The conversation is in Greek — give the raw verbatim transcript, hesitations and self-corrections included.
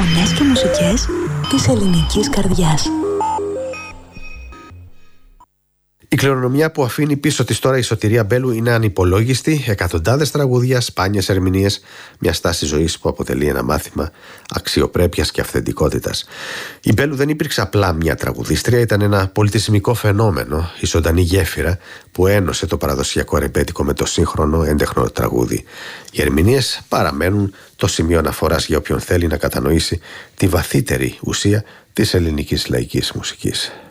Φωνές και μουσικές της ελληνικής καρδιάς. Η κληρονομιά που αφήνει πίσω της τώρα η Σωτηρία Μπέλου είναι ανυπολόγιστη, εκατοντάδες τραγούδια, σπάνιες ερμηνείες, μια στάση ζωής που αποτελεί ένα μάθημα αξιοπρέπειας και αυθεντικότητας. Η Μπέλου δεν υπήρξε απλά μια τραγουδίστρια, ήταν ένα πολιτισμικό φαινόμενο, η ζωντανή γέφυρα που ένωσε το παραδοσιακό ρεμπέτικο με το σύγχρονο έντεχνο τραγούδι. Οι ερμηνείες παραμένουν το σημείο αναφοράς για όποιον θέλει να κατανοήσει τη βαθύτερη ουσία της ελληνικής λαϊκής μουσικής.